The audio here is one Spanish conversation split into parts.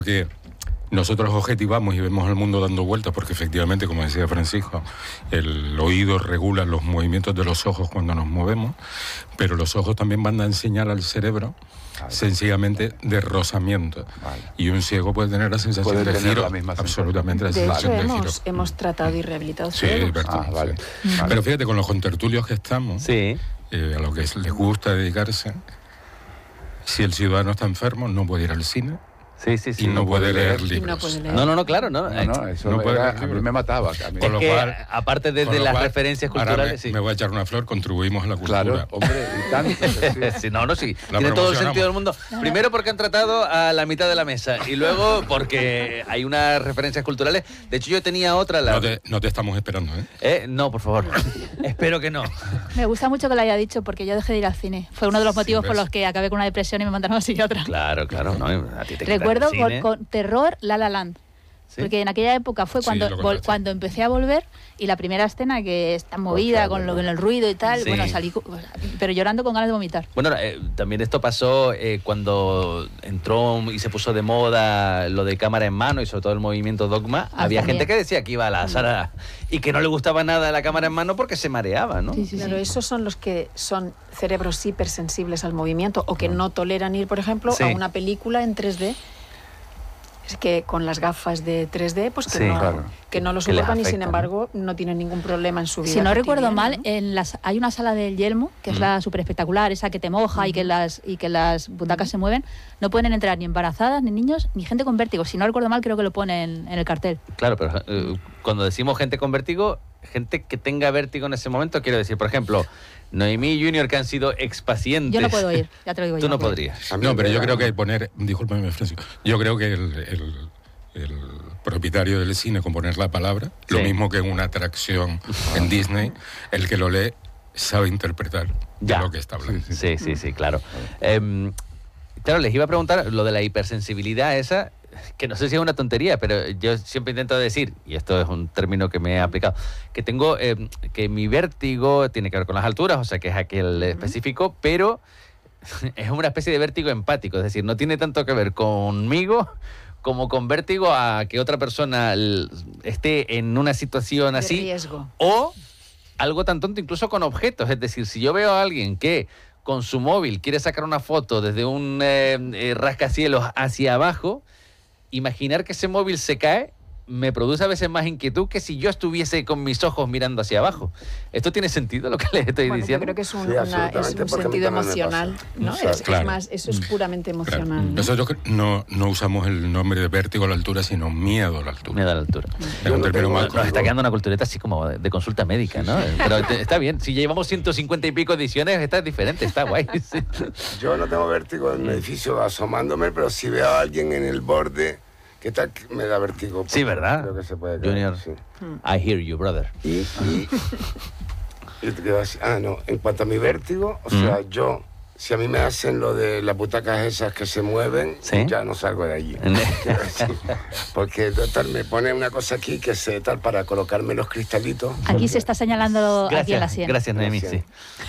que nosotros objetivamos y vemos al mundo dando vueltas, porque efectivamente, como decía Francisco, el oído regula los movimientos de los ojos cuando nos movemos, pero los ojos también van a enseñar al cerebro sencillamente de rozamiento. Y un ciego puede tener la sensación de giro, absolutamente la sensación de giro. Hemos tratado y rehabilitado ciegos. Vale. Pero fíjate, con los contertulios que estamos, a lo que les gusta dedicarse, si el ciudadano está enfermo, no puede ir al cine. Y no puede leer libros. No, claro, no. Eso no puede a mí me mataba. Con lo cual, aparte de las referencias culturales, me voy a echar una flor, contribuimos a la cultura. Claro, hombre, y tanto. Tiene todo el sentido del mundo. Primero porque han tratado a la mitad de la mesa y luego porque hay unas referencias culturales. De hecho, yo tenía otra. No te estamos esperando, ¿eh? No, por favor. Espero que no. Me gusta mucho que lo haya dicho porque yo dejé de ir al cine. Fue uno de los motivos por los que acabé con una depresión y me mandaron a psiquiatra. Claro. No, a ti te Recuerdo con terror La La Land. ¿Sí? Porque en aquella época fue cuando empecé a volver y la primera escena que está movida con el ruido y tal, bueno, salí pero llorando con ganas de vomitar. Bueno, también esto pasó cuando entró y se puso de moda lo de cámara en mano y sobre todo el movimiento Dogma. Había gente que decía que iba a la sala y que no le gustaba nada la cámara en mano porque se mareaba, ¿no? Claro, esos son los que son cerebros hipersensibles al movimiento o que no toleran ir, por ejemplo, a una película en 3D. Es que con las gafas de 3D, pues que no lo soportan y sin embargo no tienen ningún problema en su vida. Si no recuerdo mal, hay una sala del Yelmo, que es la súper espectacular, esa que te moja y que las butacas se mueven. No pueden entrar ni embarazadas, ni niños, ni gente con vértigo. Si no recuerdo mal, creo que lo pone en el cartel. Claro, pero cuando decimos gente con vértigo, gente que tenga vértigo en ese momento, quiero decir, por ejemplo, Noemí y Junior, que han sido expacientes. Yo no puedo ir, ya te lo digo yo. Tú no podrías. No, pero yo creo que discúlpame, Francisco, yo creo que el propietario del cine, con poner la palabra, lo mismo que en una atracción en Disney, el que lo lee sabe interpretar lo que está hablando. Sí, claro. Claro, les iba a preguntar lo de la hipersensibilidad esa, que no sé si es una tontería, pero yo siempre intento decir, y esto es un término que me he aplicado, que tengo que mi vértigo tiene que ver con las alturas, o sea que es aquel específico, pero es una especie de vértigo empático, es decir, no tiene tanto que ver conmigo como con vértigo a que otra persona esté en una situación así, de riesgo. O algo tan tonto incluso con objetos, es decir, si yo veo a alguien que con su móvil quiere sacar una foto desde un rascacielos hacia abajo, imaginar que ese móvil se cae me produce a veces más inquietud que si yo estuviese con mis ojos mirando hacia abajo. ¿Esto tiene sentido lo que les estoy diciendo? Yo creo que es un sentido emocional, ¿no? Eso es puramente emocional. Nosotros no usamos el nombre de vértigo a la altura, sino miedo a la altura. Miedo a la altura. Nos está quedando una cultureta así como de consulta médica, ¿no? Pero está bien. Si llevamos 150 y pico ediciones, está diferente, está guay. Sí. Yo no tengo vértigo en un edificio asomándome, pero si veo a alguien en el borde, ¿qué tal? Me da vértigo. Sí, ¿verdad? Creo que se puede caer, Junior, I hear you, brother. Y te quedo así. En cuanto a mi vértigo, o sea, yo, si a mí me hacen lo de las butacas esas que se mueven, ya no salgo de allí. Porque total, me pone una cosa aquí que se tal para colocarme los cristalitos. Aquí se está señalando aquí en la sien. Gracias, Noemí, sí.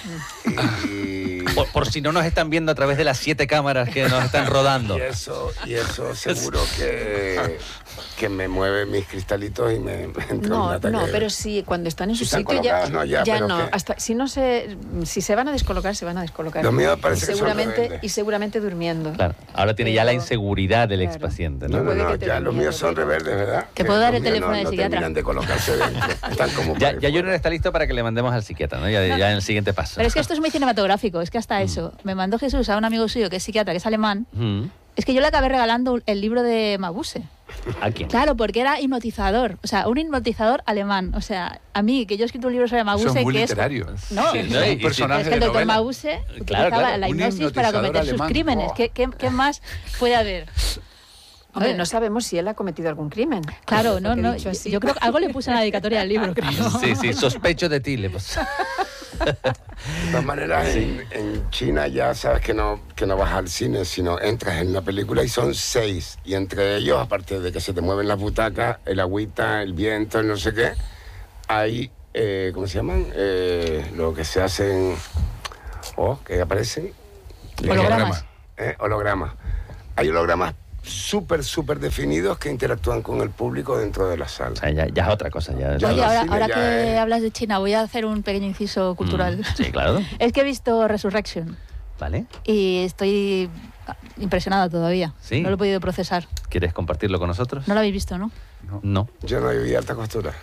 Por si no nos están viendo a través de las 7 cámaras que nos están rodando. Y eso seguro que me mueve mis cristalitos y me entra un ataque. No, pero sí, cuando están en su sitio ya no. Hasta, si se van a descolocar, se van a descolocar. Lo mío parece y seguramente durmiendo. Claro, ahora tiene ya la inseguridad del expaciente, ¿no? No, ya los míos son rebeldes, ¿verdad? Te puedo dar el teléfono del psiquiatra. No terminan de colocarse dentro. Están como ya Junior está listo para que le mandemos al psiquiatra, ¿no? Ya en el siguiente paso. Pero es que esto es muy cinematográfico, es que hasta eso. Me mandó Jesús a un amigo suyo que es psiquiatra, que es alemán. Es que yo le acabé regalando el libro de Mabuse. ¿A quién? Claro, porque era hipnotizador, o sea, un hipnotizador alemán. O sea, a mí, que yo he escrito un libro sobre Mabuse, eso es muy que literario. No, es un personaje es que el de doctor novela. Mabuse utilizaba la hipnosis para cometer sus crímenes. ¿Qué más puede haber? Hombre, no sabemos si él ha cometido algún crimen. Claro, no. Yo creo que algo le puse en la dedicatoria del libro, creo. Sí, sospecho de ti, le puse. De todas maneras, en China ya sabes que no vas al cine, sino entras en una película y son 6. Y entre ellos, aparte de que se te mueven las butacas, el agüita, el viento, el no sé qué, hay, ¿cómo se llaman? Lo que se hacen, que aparecen. Hologramas. Hologramas. Hay hologramas súper definidos que interactúan con el público dentro de la sala. O sea, ya es otra cosa. Ya Oye, ahora que hablas de China, voy a hacer un pequeño inciso cultural. Sí, claro. Es que he visto Resurrection. Vale. Y estoy impresionada todavía. Sí. No lo he podido procesar. ¿Quieres compartirlo con nosotros? No lo habéis visto, ¿no? No. Yo no vi Alta Costura.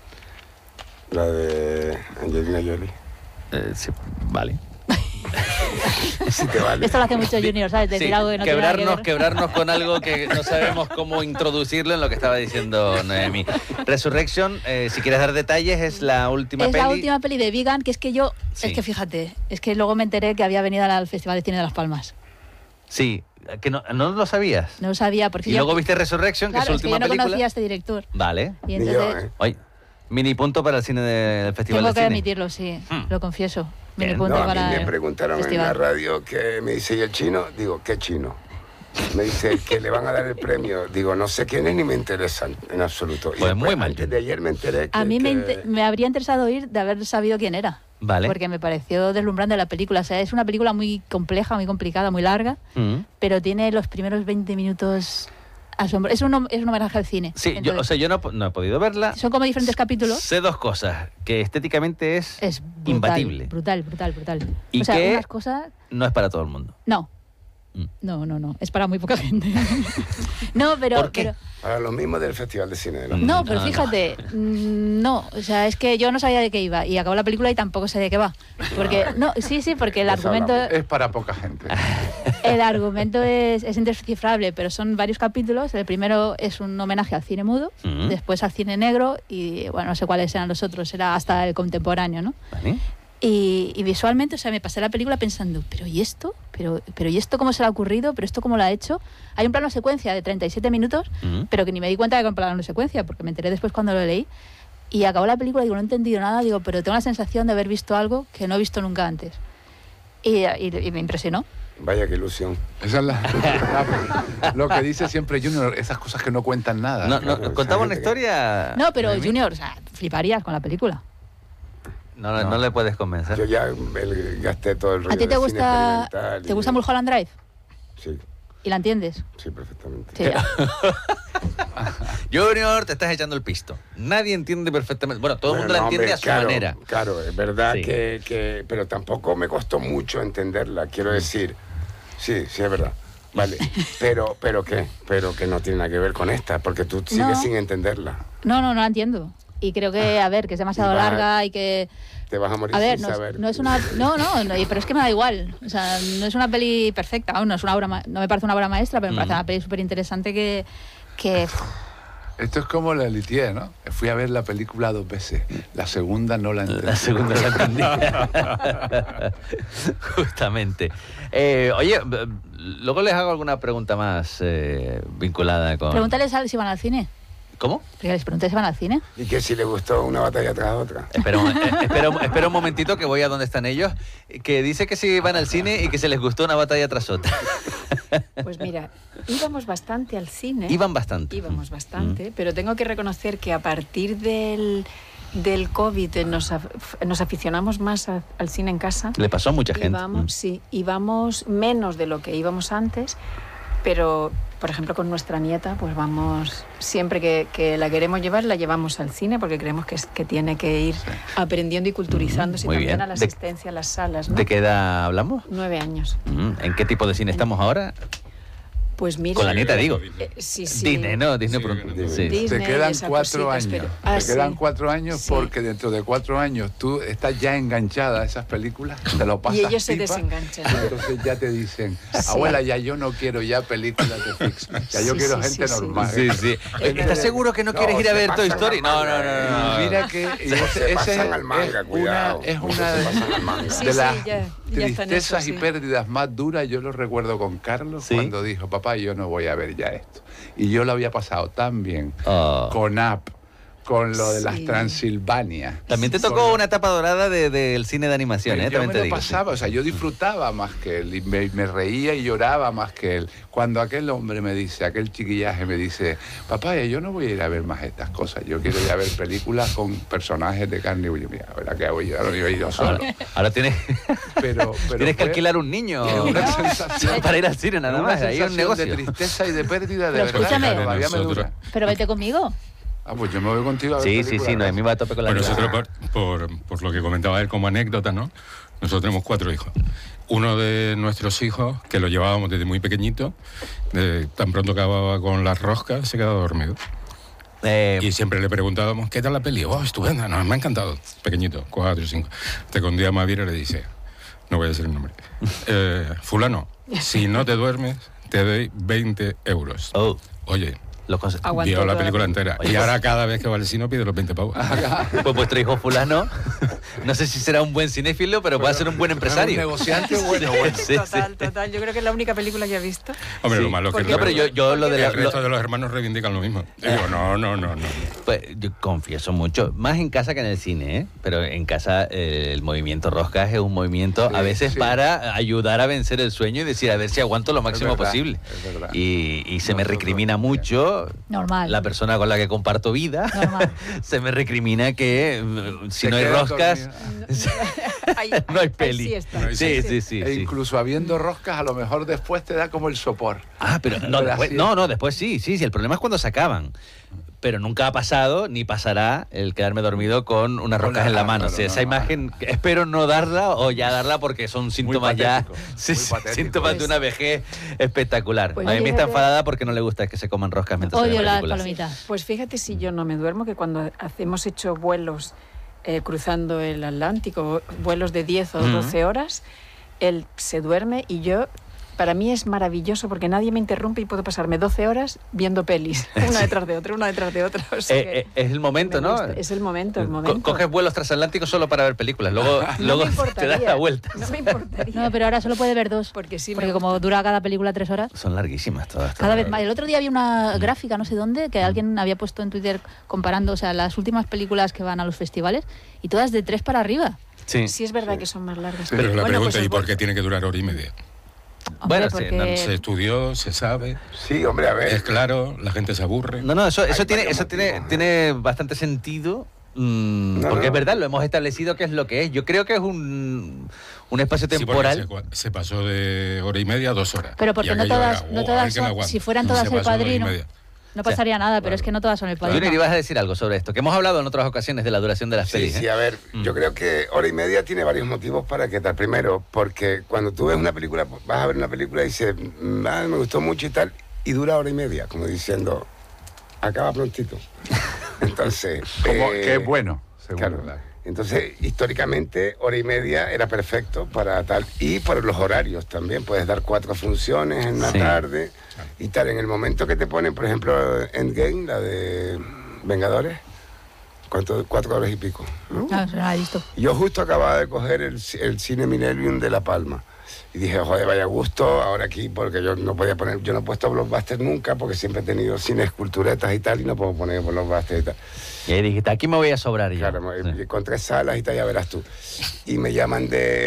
La de Angelina Jolie. Sí, vale. Si te vale. Esto lo hace mucho Junior, ¿sabes? Decir algo que no tiene nada que ver. Quebrarnos con algo que no sabemos cómo introducirlo en lo que estaba diciendo Noemi. Resurrection, si quieres dar detalles, es la última peli. Es la última peli de Vegan, que es que yo... Sí. Es que fíjate, es que luego me enteré que había venido al Festival de Cine de Las Palmas. Sí, que no lo sabías. No lo sabía porque Y luego viste Resurrection, claro, que es su última yo no película. conocía a este director. Vale. Y Ni entonces... yo, Oye, mini punto para el cine del Festival Tengo de que Cine. admitirlo, sí, lo confieso. Bien. Mini punto No, a para mí me el preguntaron festival. en la radio que me dice, ¿y el chino? Digo, ¿qué chino? Me dice que le van a dar el premio. Digo, no sé quién es ni me interesa en absoluto. Pues y muy mal. antes de ayer me enteré que... A mí que- me habría interesado ir de haber sabido quién era. Vale. Porque me pareció deslumbrante la película. O sea, es una película muy compleja, muy complicada, muy larga, pero tiene los primeros 20 minutos asombrosos. Es un homenaje al cine. Sí, Entonces, yo no he podido verla. son como diferentes capítulos. Sé dos cosas, que estéticamente es Brutal, imbatible. Brutal. Y o sea, que unas cosas... no es para todo el mundo. No. No. Es para muy poca gente. No, pero... ¿Por qué? pero- Para los mismos del Festival de Cine de la no, pero No, fíjate, no, o sea, es que yo no sabía de qué iba y acabó la película y tampoco sé de qué va. Porque, porque el Eso argumento... hablamos. Es para poca gente. El argumento es indescifrable, pero son varios capítulos. El primero es un homenaje al cine mudo, después al cine negro y, bueno, no sé cuáles eran los otros, era hasta el contemporáneo, ¿no? ¿Vale? Y visualmente, o sea, me pasé la película pensando, ¿pero y esto? ¿Pero y esto cómo se le ha ocurrido? ¿Pero esto cómo lo ha hecho? Hay un plano secuencia de 37 minutos, pero que ni me di cuenta de que era un plano secuencia, porque me enteré después cuando lo leí. Y acabó la película, digo, no he entendido nada, digo, pero tengo la sensación de haber visto algo que no he visto nunca antes. Y me impresionó. Vaya, qué ilusión. Esa es lo que dice siempre Junior, esas cosas que no cuentan nada. No, contaba una historia. No, pero Noemí? Junior, o sea, fliparías con la película. No le puedes convencer. Yo ya gasté todo el rollo ¿A ti te del cine gusta, experimental te y- gusta Mulholland Drive? Sí, ¿Y la entiendes? sí, perfectamente. Sí, ya. Junior, te estás echando el pisto. Nadie entiende perfectamente. Bueno, todo el mundo la no, entiende hombre, a su claro, manera. Claro, es verdad Sí. que... Pero tampoco me costó mucho entenderla, quiero decir. Sí, es verdad. Vale, pero ¿qué? Pero que no tiene nada que ver con esta, porque tú sigues No. sin entenderla. No la entiendo. Y creo que, a ver, que es demasiado Y va- larga y que... Te vas a morir A ver, sin saber. no es una... No, pero es que me da igual. O sea, no es una peli perfecta, aún no es una obra no me parece una obra maestra, pero me parece una peli súper interesante que Esto es como la Litier, ¿no? Fui a ver la película 2 veces. La segunda no la entendí. La segunda la entendí. Justamente. Oye, luego les hago alguna pregunta más vinculada con... Pregúntales si van al cine. ¿Cómo? Que les pregunté si van al cine. Y que si le gustó una batalla tras otra. Espera un momentito que voy a donde están ellos, que dice que sí van al cine y que se les gustó una batalla tras otra. Pues mira, íbamos bastante al cine. Iban bastante. Íbamos bastante, pero tengo que reconocer que a partir del COVID nos aficionamos más al cine en casa. Le pasó a mucha gente. Sí, íbamos menos de lo que íbamos antes, pero, por ejemplo, con nuestra nieta, pues vamos, siempre que la queremos llevar, la llevamos al cine, porque creemos que tiene que ir aprendiendo y culturizándose Muy también bien. a la asistencia a las salas, ¿no? ¿De qué edad hablamos? 9 años. ¿En qué tipo de cine estamos ahora? Pues mira... Con la nieta, digo. Sí. Disney, ¿no? Disney. Sí, pronto. Disney. Sí. Disney. Te quedan esas 4 cositas, años. pero- Te quedan sí. 4 años Sí. porque dentro de 4 años tú estás ya enganchada a esas películas, te lo pasas Y ellos se pipa, desenganchan. y entonces ya te dicen, Sí. abuela, ya yo no quiero ya películas de ficción, ya yo Sí, quiero sí, gente sí, sí. normal. Sí, sí. ¿Estás seguro que no quieres ir a se ver Toy pasan Story? al No. manga, Mira que Se pasan al manga, cuidado. es Se una pasan al manga. Sí, de sí, las ya está en tristezas eso, y sí. pérdidas más duras. Yo lo recuerdo con Carlos Sí. cuando dijo, papá, yo no voy a ver ya esto. Y yo lo había pasado tan bien Oh. con Up, con lo de las Transilvania. También te tocó una etapa dorada del cine de animación, Yo también me te lo digo. pasaba, o sea, yo disfrutaba más que él, y me reía y lloraba más que él. Cuando aquel hombre me dice, aquel chiquillaje me dice, papá, yo no voy a ir a ver más estas cosas, yo quiero ir a ver películas con personajes de carne y hueso. Mira, ¿verdad que hago yo? Ahora iba yo solo. Ahora tienes, Pero tienes que alquilar un niño una sensación, para ir al cine nada más. Ahí es un negocio. de tristeza y de pérdida, de Pero verdad, escúchame. que todavía me dura. Pero vete conmigo. Ah, pues yo me voy contigo a ver Sí, películas. no, a mí me va a tope con la Bueno, vida. nosotros, por lo que comentaba él como anécdota, ¿no? Nosotros tenemos 4 hijos. Uno de nuestros hijos, que lo llevábamos desde muy pequeñito, tan pronto acababa con las roscas, se quedaba dormido. Y siempre le preguntábamos, ¿qué tal la peli? Oh, estupenda, no, me ha encantado. Pequeñito, 4 o 5. Hasta que un día Maviera le dice, no voy a decir el nombre, fulano, si no te duermes, te doy 20 euros. Oh, Oye, Aguantó vio la toda película la entera. Oye, Y ahora cada vez que va al cine pide los 20 pavos. pues vuestro hijo fulano, no sé si será un buen cinéfilo, pero puede ser un buen empresario. Un negociante bueno, bueno. Sí, Total, sí. total. Yo creo que es la única película que he visto. Hombre, Sí. lo malo es que Porque- No, pero yo lo de el resto de los hermanos reivindican lo mismo. Y digo, no. Pues yo confieso mucho, más en casa que en el cine, ¿eh? Pero en casa el movimiento roscas es un movimiento Sí, a veces sí. para ayudar a vencer el sueño y decir a ver si aguanto lo máximo verdad, posible. es verdad. Y se me Nosotros recrimina mucho Normal. la persona con la que comparto vida. Normal. Se me recrimina que si Se no hay queda roscas, no hay peli. siesta. No hay Sí, siesta. sí. E incluso habiendo roscas, a lo mejor después te da como el sopor. Ah, pero no, Pero después, así no, después sí. El problema es cuando se acaban. Pero nunca ha pasado ni pasará el quedarme dormido con unas roscas en la mano. claro, O sea, esa no. imagen, espero no darla o ya darla porque son síntomas ya. patético, Sí, muy sí, patético. síntomas de una vejez espectacular. Pues A mí me está fíjate- enfadada porque no le gusta que se coman roscas mientras se Odio ven las películas. palomitas. Pues fíjate si yo no me duermo, que cuando hemos hecho vuelos cruzando el Atlántico, vuelos de 10 o 12 horas, él se duerme y yo... Para mí es maravilloso porque nadie me interrumpe y puedo pasarme 12 horas viendo pelis, una detrás de otra, una detrás de otra. O sea que Es el momento, me ¿no? gusta. Es el momento, el momento. Coges vuelos transatlánticos solo para ver películas, luego, No luego me te importaría, das la vuelta. No me importaría. No, pero ahora solo puede ver 2. Porque sí me Porque gusta. como dura cada película 3 horas. Son larguísimas todas. Cada vez más. El otro día había una gráfica, no sé dónde, que alguien había puesto en Twitter comparando, o sea, las últimas películas que van a los festivales y todas de 3 para arriba. Sí. Sí es verdad que son más largas. Pero la Bueno, pregunta, pues ¿y por es qué tiene que durar hora y media? Bueno, Hombre, sí, no, porque- Se estudió, se sabe, Sí, hombre, a ver. es claro, la gente se aburre. No, eso Hay tiene, varios eso tiene, motivos, tiene bastante sentido. Porque es verdad, lo hemos establecido que es lo que es. Yo creo que es un espacio Sí, porque temporal. se pasó de hora y media a 2 horas. Pero Y porque no aquello todas, era, no "Oh, todas a ver quién son, aguanta". si fueran Se todas el pasó de hora y padrino, media. no pasaría nada, pero claro. es que no todas son el Junior, padrino. ibas a decir algo sobre esto, que hemos hablado en otras ocasiones de la duración de las Sí, pelis. sí, ¿eh? a ver, yo creo que hora y media tiene varios motivos para que tal. Primero, porque cuando tú ves una película, vas a ver una película y dices, me gustó mucho y tal, y dura hora y media, como diciendo, acaba prontito. Entonces... Como que es bueno, según Claro. la- Entonces, históricamente, hora y media era perfecto para tal. Y por los horarios también. Puedes dar 4 funciones en la Sí. tarde y tal. En el momento que te ponen, por ejemplo, Endgame, la de Vengadores, ¿cuánto? 4 horas y pico, ¿no? No, eso no la he visto. Y yo justo acababa de coger el Cine Millennium de La Palma. Y dije, joder, vaya gusto ahora aquí, porque yo no podía poner, yo no he puesto blockbuster nunca, porque siempre he tenido cines, culturetas y tal, y no puedo poner blockbuster y tal. Y ahí dijiste, aquí me voy a sobrar ya. Claro, Sí. con 3 salas y tal, ya verás tú. Y me llaman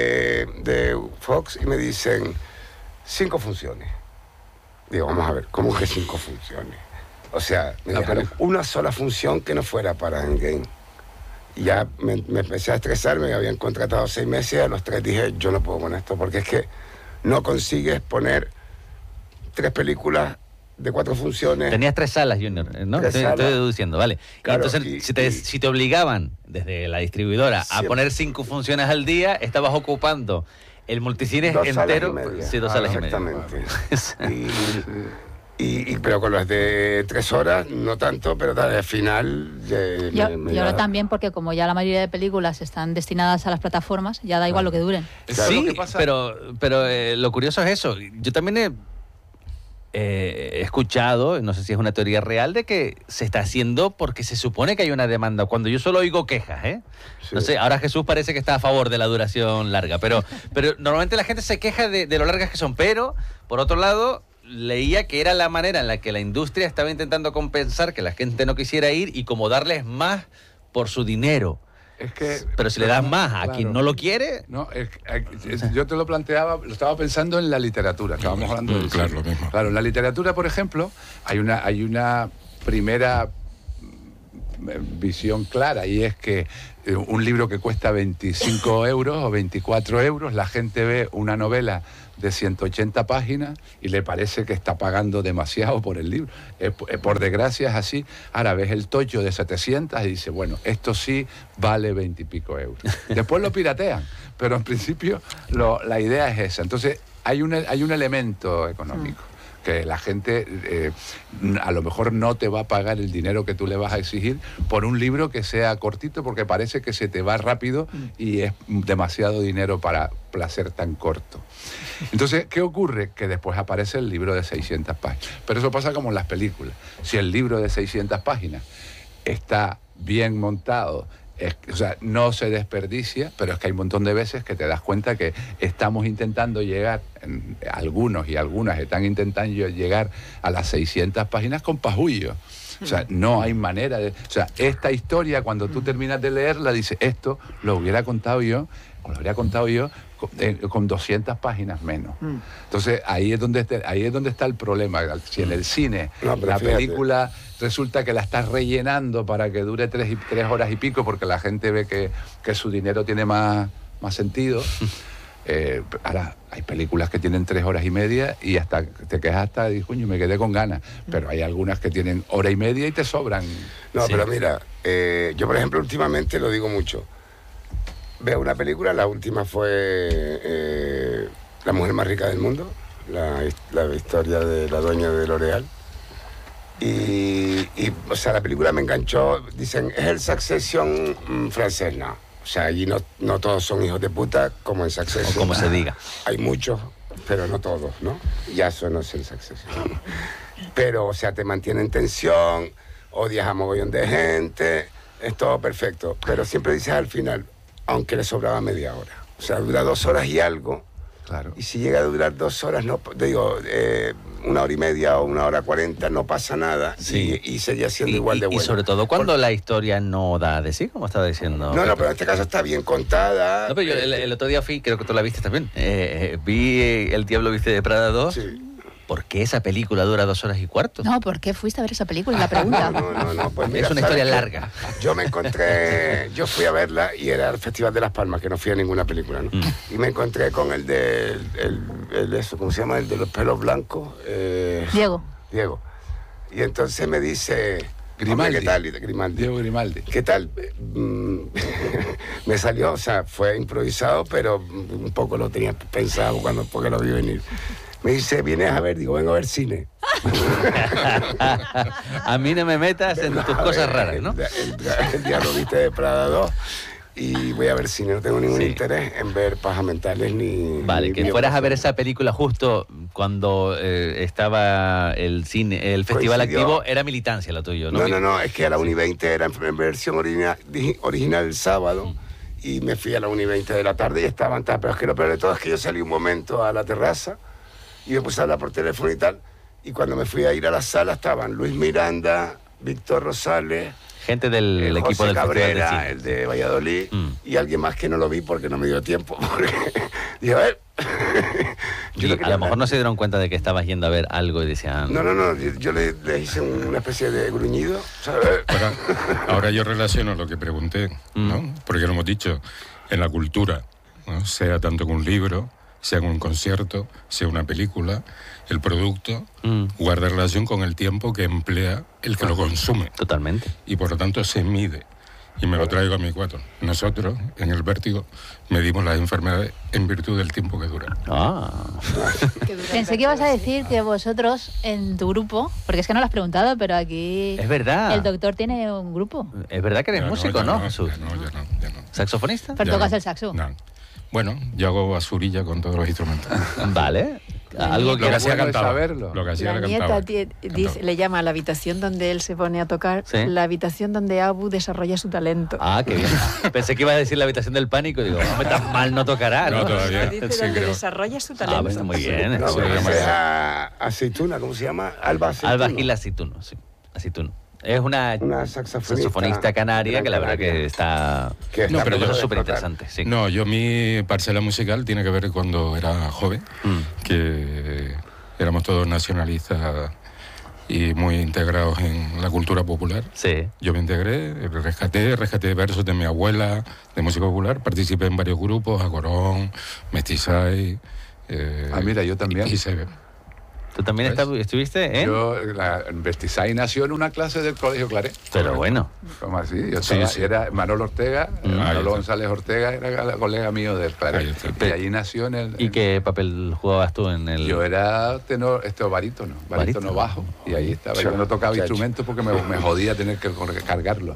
de Fox y me dicen 5 funciones. Digo, vamos a ver, ¿cómo que 5 funciones? O sea, me La dejaron película. una sola función que no fuera para Endgame. Y ya me empecé a estresar, me habían contratado 6 meses y a los 3 dije, yo no puedo con esto, porque es que no consigues poner 3 películas de 4 funciones. Tenías 3 salas, Junior, ¿no? 3 Estoy salas. deduciendo, vale. Claro, y entonces, y- si te obligaban desde la distribuidora a Siempre. poner 5 funciones al día, estabas ocupando el multicine 2 salas entero. y media. Sí, 2 Ah, salas y media. Exactamente. Pero con las de 3 horas, no tanto, pero tal, al final... Y ahora también, porque como ya la mayoría de películas están destinadas a las plataformas, ya da igual lo que duren. ¿Sabes Sí, lo que pasa? pero lo curioso es eso. Yo también he escuchado, no sé si es una teoría real, de que se está haciendo porque se supone que hay una demanda. Cuando yo solo oigo quejas, ¿eh? Sí. No sé, ahora Jesús parece que está a favor de la duración larga, pero normalmente la gente se queja de lo largas que son. Pero, por otro lado, leía que era la manera en la que la industria estaba intentando compensar que la gente no quisiera ir y como darles más por su dinero. Pero si le das más a quien no lo quiere... No, yo te lo planteaba, lo estaba pensando en la literatura. Estábamos hablando de claro, lo mismo. Claro, en la literatura, por ejemplo, hay una primera visión clara, y es que un libro que cuesta 25 euros o 24 euros, la gente ve una novela de 180 páginas y le parece que está pagando demasiado por el libro. Por desgracia es así. Ahora ves el tocho de 700 y dice, bueno, esto sí vale 20 y pico euros. Después lo piratean, pero en principio la idea es esa. Entonces hay un elemento económico. Que la gente a lo mejor no te va a pagar el dinero que tú le vas a exigir por un libro que sea cortito, porque parece que se te va rápido y es demasiado dinero para placer tan corto. Entonces, ¿qué ocurre? Que después aparece el libro de 600 páginas. Pero eso pasa como en las películas. Si el libro de 600 páginas está bien montado, o sea, no se desperdicia, pero es que hay un montón de veces que te das cuenta que estamos intentando llegar, algunos y algunas están intentando llegar a las 600 páginas con pajullo. O sea, no hay manera de... O sea, esta historia, cuando tú terminas de leerla, dices, esto lo hubiera contado yo, o lo habría contado yo con 200 páginas menos. Entonces, ahí es donde está el problema. Si en el cine la película resulta que la estás rellenando para que dure 3 horas y pico, porque la gente ve que su dinero tiene más sentido. Ahora, hay películas que tienen 3 horas y media y hasta te quedas hasta, y coño, me quedé con ganas. Pero hay algunas que tienen hora y media y te sobran. No, sí. Pero mira, yo por ejemplo últimamente lo digo mucho. Veo una película, la última fue La mujer más rica del mundo, la historia de la dueña de L'Oréal. Y, o sea, la película me enganchó. Dicen, es el Succession francés, no. O sea, allí no todos son hijos de puta, como en Succession. O como se diga. Hay muchos, pero no todos, ¿no? Ya eso no es el Succession. Pero, o sea, te mantiene en tensión, odias a mogollón de gente, es todo perfecto. Pero siempre dices al final, aunque le sobraba media hora. O sea, dura 2 horas y algo. Claro. Y si llega a durar 2 horas, no, digo, 1 hora y media o 1 hora 40, no pasa nada. Sí. Y seguía siendo igual de bueno. Y sobre todo cuando la historia no da de sí, como estaba diciendo. No, pero en este caso está bien contada. No, pero yo el otro día fui, creo que tú la viste también, vi El Diablo Viste de Prada 2. Sí. ¿Por qué esa película dura 2 horas y cuarto? No, ¿por qué fuiste a ver esa película? La pregunta. No, pues mira, es una historia larga. Yo fui a verla y era el Festival de Las Palmas, que no fui a ninguna película, ¿no? Y me encontré con el de, eso, ¿cómo se llama? El de los pelos blancos. Diego. Y entonces me dice... Grimaldi. ¿Qué tal? Grimaldi. Diego Grimaldi. ¿Qué tal? Me salió, o sea, fue improvisado, pero un poco lo tenía pensado porque lo vi venir. Me dice, ¿vienes a ver? Digo, vengo a ver cine. A mí no me metas en tus cosas raras, ¿no? El Diablo Viste de Prada 2 y voy a ver cine. No tengo ningún interés en ver pajas mentales ni... Vale, que fueras a ver esa película justo cuando estaba el festival activo, era militancia lo tuyo, ¿no? No, es que a la Uni20 era en versión original el sábado. Y me fui a la Uni20 de la tarde y estaban tal. Pero es que lo peor de todo es que yo salí un momento a la terraza y me puse a hablar por teléfono y tal, y cuando me fui a ir a la sala estaban Luis Miranda, Víctor Rosales, gente del equipo del Cabrera, Festival de Cine, el de Valladolid, y alguien más que no lo vi porque no me dio tiempo. Dije, a ver... a lo mejor no se dieron cuenta de que estabas yendo a ver algo y decían... No, yo le hice una especie de gruñido, ¿sabes? Ahora yo relaciono lo que pregunté, ¿no? Porque lo hemos dicho, en la cultura, ¿no? Sea tanto con un libro, sea con un concierto, sea una película, el producto guarda relación con el tiempo que emplea el que lo consume. Totalmente. Y por lo tanto se mide. Y me lo traigo a mi cuatro. Nosotros, en el Vértigo, medimos las enfermedades en virtud del tiempo que duran. Pensé que ibas a decir que vosotros, en tu grupo, porque es que no lo has preguntado, pero aquí... Es verdad. El doctor tiene un grupo. Es verdad que eres músico, ¿no, Jesús? Ya no. ¿Saxofonista? Pero tocas el saxo. No. Bueno, yo hago basurilla con todos los instrumentos. Vale. Algo que Lo que hacía bueno es cantaba. saberlo. Lo que hacía La era nieta cantaba. le llama a la habitación donde él se pone a tocar, ¿Sí? la habitación donde Abu desarrolla su talento. Ah, qué bien. Pensé que iba a decir la habitación del pánico. Digo, hombre, tan mal no tocará, ¿no? No, todavía. Dice Sí, donde creo. desarrolla su Ah, talento. bueno, muy bien. No, Sí, pero llama esa es ya. aceituna, ¿cómo se llama? Alba Aceituno. Alba Gil Aceituno, sí. Aceituno. Es una saxofonista canaria que la verdad que está Que está No, pero a punto de súper explotar. interesante. Sí. No, yo mi parcela musical tiene que ver cuando era joven, que éramos todos nacionalistas y muy integrados en la cultura popular. Sí. Yo me integré, rescaté versos de mi abuela de música popular, participé en varios grupos, Agorón, Mestizay. Mira, yo también. ¿Tú también ¿Ves? estuviste en...? Yo, Vestisay nació en una clase del Colegio Claret. Pero bueno. ¿Cómo así? Yo Sí, estaba- sí. Era Manolo Ortega, ahí Manolo está. González Ortega era colega mío del Ahí Claret. está. Y allí nació en el... ¿Y qué papel jugabas tú en el...? Yo era tenor, barítono Barítono. bajo. Y ahí estaba. Yo no tocaba instrumentos porque me jodía tener que cargarlo.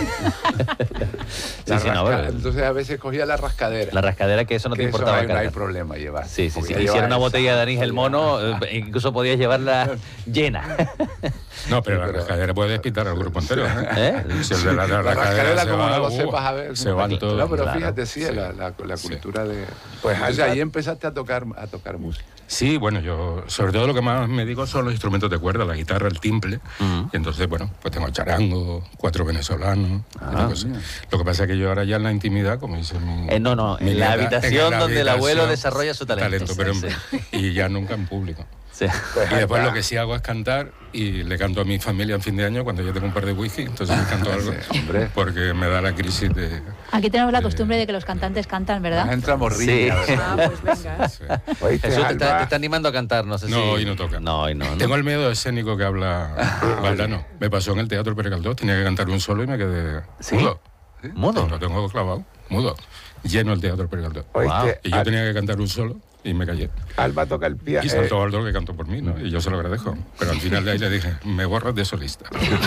Sí, sí, no, pero- Entonces a veces cogía la rascadera. La rascadera, que eso no te Que eso importaba no hay cargar. problema llevar. Sí, sí, sí. Porque Si llevaba era una esa- botella de anís el mono, incluso podías llevarla llena. No, pero Sí, la pero- rascadera puede despitar al grupo entero. ¿Eh? Si el de la La rascadera, se como va, no lo sepas, a ver. se van todos. No, pero Claro. fíjate, sí, Sí. la Sí. cultura de. Pues, Entonces Alba- ahí empezaste a tocar música. Sí, bueno, yo sobre todo lo que más me dedico son los instrumentos de cuerda, la guitarra, el timple. Y entonces, bueno, pues tengo el charango, 4 venezolanos. una cosa. mira. Lo que pasa es que yo ahora ya en la intimidad, como dice mi... No, mi en la nieta, habitación en la donde el abuelo habitación, desarrolla su talento. pero Sí, y ya nunca en público. sí. Pues Y después Alba, lo que sí hago es cantar y le canto a mi familia en fin de año cuando yo tengo un par de whisky, entonces les canto algo, hombre. porque me da la crisis de... Aquí tenemos la costumbre de que los cantantes cantan, Nos ¿verdad? entra morrilla. Sí. ¿verdad? Ah, pues venga. Sí. ¿oíste, Jesús te Alba? está animando a cantar, no sé si... No, hoy no toca. No, hoy no. Tengo el miedo escénico que habla Valdano. Me pasó en el Teatro Pere Galdós, tenía que cantar un solo y me quedé ¿Sí? mudo. ¿Mudo? Lo tengo clavado, mudo. Lleno el Teatro Pere Galdós. ¿Oíste? Wow. Y yo tenía que cantar un solo y me callé. Alba toca el piano. Y saltó Aldo que cantó por mí, ¿no? Y yo se lo agradezco. Pero al final de ahí le dije, me borras de solista.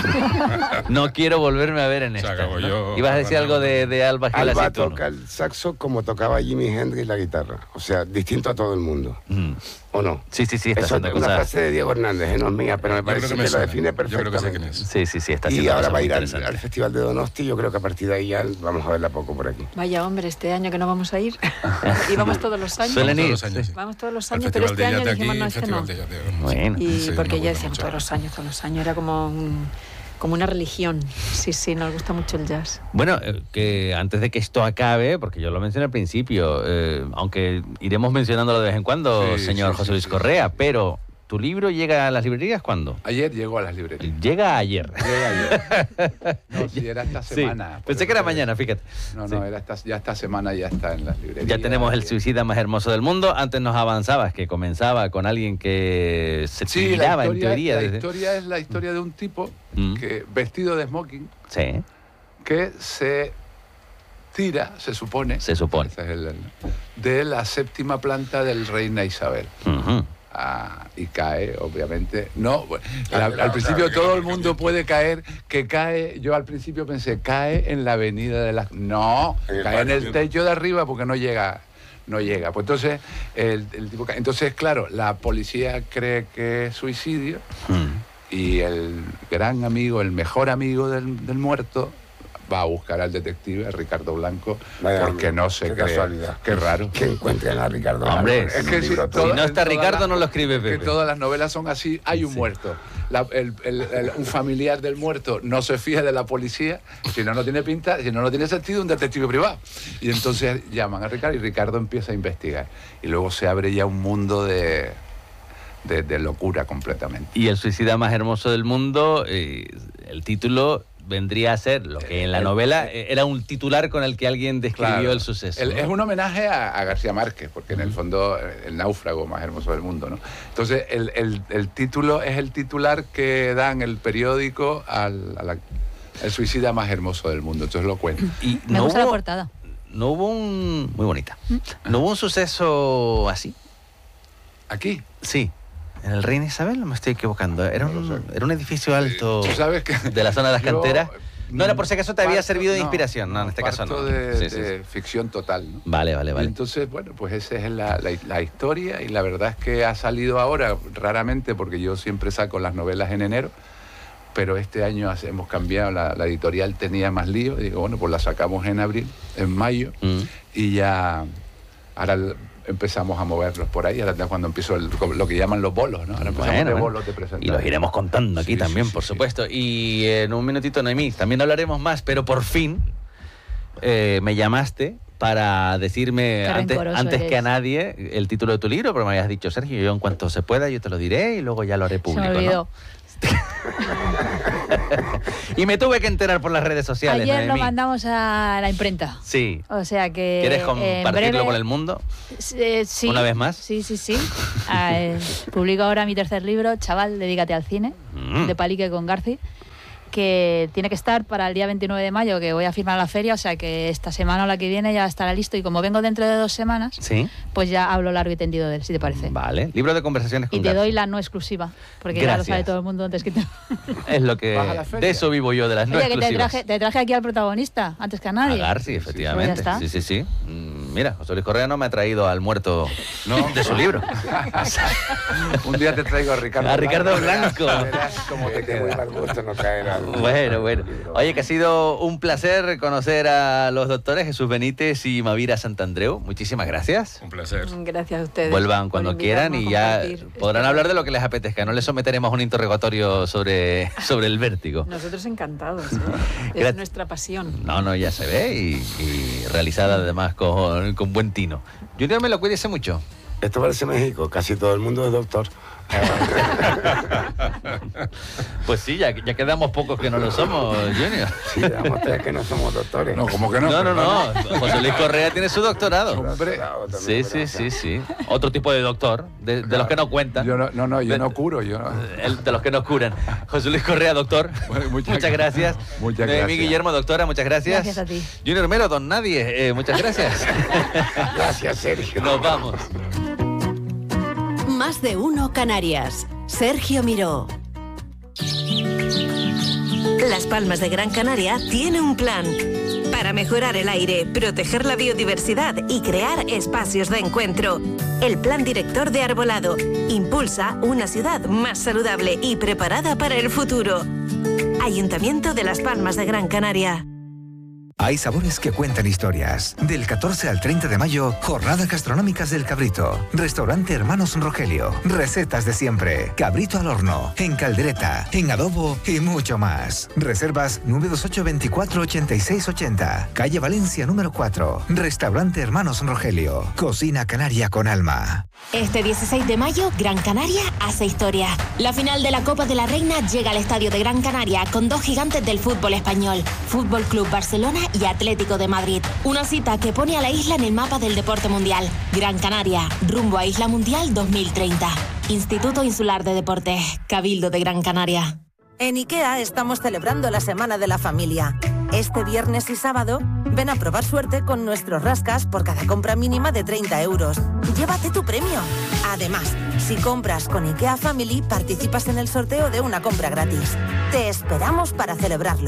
No quiero volverme a ver en Se esta. acabó ¿no? yo. Ibas a decir algo de Alba Gil Alba Aceituno. toca el saxo como tocaba Jimi Hendrix la guitarra. O sea, distinto a todo el mundo. ¿O no? Sí, sí, sí, está Eso es haciendo una cosas... frase de Diego Hernández, no es mía, pero me Yo parece creo que, lo suena. define Yo creo que sé quién perfectamente. es. Sí, sí, sí, está Y haciendo ahora cosas va a muy ir al interesantes. Festival de Donosti, yo creo que a partir de ahí ya vamos a verla poco por aquí. Vaya hombre, este año que no vamos a ir. Y vamos todos los años. Suelen ir. Todos los años, sí. Vamos todos los Al años, pero Festival este de año Yate dijimos aquí, no, el este Festival no. de Yate. Bueno. Y Sí, porque me ya gusta decíamos mucho. todos los años, era como una religión. Sí, sí, nos gusta mucho el jazz. Bueno, que antes de que esto acabe, porque yo lo mencioné al principio, aunque iremos mencionándolo de vez en cuando, Sí, señor sí, José sí, Luis sí. Correa, pero ¿tu libro llega a las librerías cuándo? Ayer llegó a las librerías. Llega ayer. Llega ayer. No, sí, era esta Sí, semana. pensé que era mañana, fíjate. No, Sí. no, ya esta semana ya está en las librerías. Ya tenemos el suicida más hermoso del mundo. Antes nos avanzabas que comenzaba con alguien que se Sí, tiraba en teoría. la desde- historia es la historia de un tipo Mm. que vestido de smoking Sí, que se tira, se supone, se supone. ese es de la 7ª planta del Reina Isabel. Ujú. Y cae, obviamente. No, bueno, Claro, al principio claro, todo el mundo puede caer, que cae, yo al principio pensé, cae en la avenida de las... No, En el cae en el patio. techo de arriba porque no llega. Pues entonces, el tipo cae. Entonces, claro, la policía cree que es suicidio y el gran amigo, el mejor amigo del muerto, va a buscar al detective, a Ricardo Blanco, Vaya, porque no se qué cree. casualidad. Qué raro. Que encuentren a Ricardo. Hombre, Blanco en Es que un si, libro Si no está todas Ricardo, las- no lo escribe que Pepe. todas las novelas son así, hay un muerto. Un familiar del muerto no se fía de la policía, si no tiene pinta, si no tiene sentido, un detective privado. Y entonces llaman a Ricardo y Ricardo empieza a investigar. Y luego se abre ya un mundo de locura completamente. Y el suicida más hermoso del mundo, el título vendría a ser lo que en la novela era un titular con el que alguien describió Claro. el suceso. ¿no? Es un homenaje a García Márquez, porque en el fondo el náufrago más hermoso del mundo, ¿no? Entonces el título es el titular que dan el periódico el suicida más hermoso del mundo. Entonces lo cuento. Y Me gusta la portada. No hubo un... Muy bonita. ¿No hubo un suceso así? Aquí. Sí. ¿En el Reina Isabel? ¿O me estoy equivocando? Era No lo un, sé. era un edificio alto Tú sabes que de la zona de las yo, canteras. No era por si acaso te había servido de inspiración, no, en este caso no. de ficción total, ¿no? Vale. Entonces, bueno, pues esa es la historia, y la verdad es que ha salido ahora, raramente, porque yo siempre saco las novelas en enero, pero este año hemos cambiado, la editorial tenía más lío, y digo, bueno, pues la sacamos en mayo, y ya ahora empezamos a moverlos por ahí, ahora cuando empiezo lo que llaman los bolos, ¿no? Ahora empezamos de bolos de presentación. Y los iremos contando aquí también, por supuesto. Y en un minutito, Noemí, también hablaremos más, pero por fin me llamaste para decirme antes que a nadie el título de tu libro, porque me habías dicho, Sergio, yo en cuanto se pueda yo te lo diré y luego ya lo haré público. Se me olvidó. ¿No? Y me tuve que enterar por las redes sociales. Ayer Noemí. lo mandamos a la imprenta. Sí. O sea que... ¿Quieres compartirlo breve, con el mundo? Sí. ¿Una vez más? Sí. Publico ahora mi tercer libro, Chaval, dedícate al cine, de Palique con Garci, que tiene que estar para el día 29 de mayo, que voy a firmar la feria, o sea que esta semana o la que viene ya estará listo, y como vengo dentro de 2 semanas, pues ya hablo largo y tendido de él, si te parece. Vale, libro de conversaciones con Y te Garci. doy la no exclusiva, porque ya lo sabe todo el mundo antes que te... Es lo que... De eso vivo yo, de las no exclusivas. Que te traje aquí al protagonista, antes que a nadie. A Garci, efectivamente. Pues ya está. Sí. Mira, José Luis Correa no me ha traído al muerto de su libro. Un día te traigo a Ricardo. A Ricardo Blanco. Verás cómo te queda. Muy mal gusto no caer al... Bueno. Oye, que ha sido un placer conocer a los doctores Jesús Benítez y Mavira Santandreu. Muchísimas gracias. Un placer. Gracias a ustedes. Vuelvan cuando quieran y ya podrán hablar de lo que les apetezca. No les someteremos a un interrogatorio sobre el vértigo. Nosotros encantados, ¿eh? Es nuestra pasión. No, ya se ve y realizada además con buen tino. Junior, me lo cuídese mucho. Esto parece México, casi todo el mundo es doctor. Pues sí, ya quedamos pocos que no lo somos, Junior. Sí, damos 3 que no somos doctores. No, ¿cómo que no? No. José Luis Correa tiene su doctorado. Hombre. Sí. Otro tipo de doctor, de los que no cuentan. Yo no curo. De los que nos curan. José Luis Correa, doctor. Bueno, muchas gracias. Muchas gracias. Noemí Guillermo, doctora, muchas gracias. Gracias a ti. Junior Mero, don Nadie, muchas gracias. Gracias, Sergio. Nos vamos. Más de uno Canarias. Sergio Miró. Las Palmas de Gran Canaria tiene un plan para mejorar el aire, proteger la biodiversidad y crear espacios de encuentro. El Plan Director de Arbolado impulsa una ciudad más saludable y preparada para el futuro. Ayuntamiento de Las Palmas de Gran Canaria. Hay sabores que cuentan historias. Del 14 al 30 de mayo, jornadas gastronómicas del Cabrito. Restaurante Hermanos Rogelio. Recetas de siempre. Cabrito al horno, en caldereta, en adobo y mucho más. Reservas 928 24 86 80. Calle Valencia número 4. Restaurante Hermanos Rogelio. Cocina canaria con alma. Este 16 de mayo, Gran Canaria hace historia. La final de la Copa de la Reina llega al Estadio de Gran Canaria con 2 gigantes del fútbol español, Fútbol Club Barcelona y Atlético de Madrid. Una cita que pone a la isla en el mapa del deporte mundial. Gran Canaria, rumbo a Isla Mundial 2030. Instituto Insular de Deportes, Cabildo de Gran Canaria. En IKEA estamos celebrando la Semana de la Familia. Este viernes y sábado, ven a probar suerte con nuestros rascas por cada compra mínima de 30 euros. Llévate tu premio. Además, si compras con IKEA Family, participas en el sorteo de una compra gratis. Te esperamos para celebrarlo.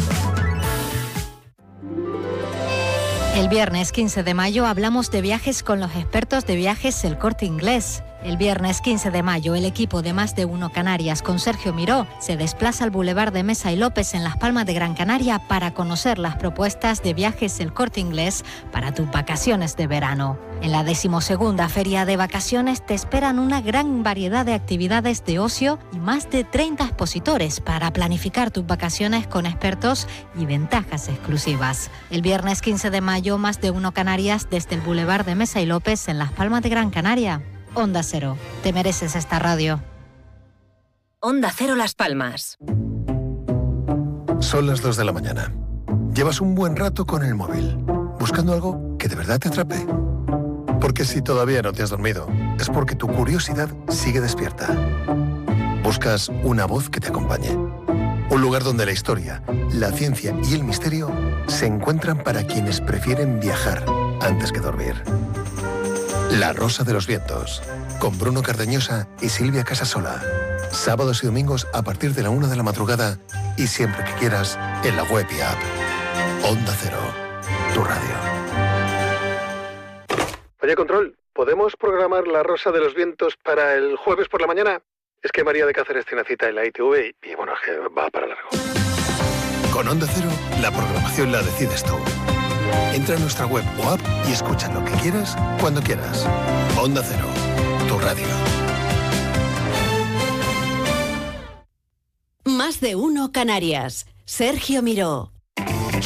El viernes 15 de mayo hablamos de viajes con los expertos de viajes El Corte Inglés. El viernes 15 de mayo, el equipo de Más de Uno Canarias con Sergio Miró se desplaza al Boulevard de Mesa y López en Las Palmas de Gran Canaria para conocer las propuestas de viajes El Corte Inglés para tus vacaciones de verano. En la 12ª Feria de Vacaciones te esperan una gran variedad de actividades de ocio y más de 30 expositores para planificar tus vacaciones con expertos y ventajas exclusivas. El viernes 15 de mayo, Más de Uno Canarias desde el Boulevard de Mesa y López en Las Palmas de Gran Canaria. Onda Cero, te mereces esta radio. Onda Cero Las Palmas. Son las 2 de la mañana. Llevas un buen rato con el móvil, buscando algo que de verdad te atrape. Porque si todavía no te has dormido, es porque tu curiosidad sigue despierta. Buscas una voz que te acompañe. Un lugar donde la historia, la ciencia y el misterio se encuentran para quienes prefieren viajar antes que dormir. La Rosa de los Vientos, con Bruno Cardeñosa y Silvia Casasola. Sábados y domingos a partir de la 1 de la madrugada y siempre que quieras en la web y app. Onda Cero, tu radio. Oye, Control, ¿podemos programar La Rosa de los Vientos para el jueves por la mañana? Es que María de Cáceres tiene cita en la ITV y bueno, es que va para largo. Con Onda Cero, la programación la decides tú. Entra en nuestra web o app y escucha lo que quieras, cuando quieras. Onda Cero, tu radio. Más de uno Canarias. Sergio Miró.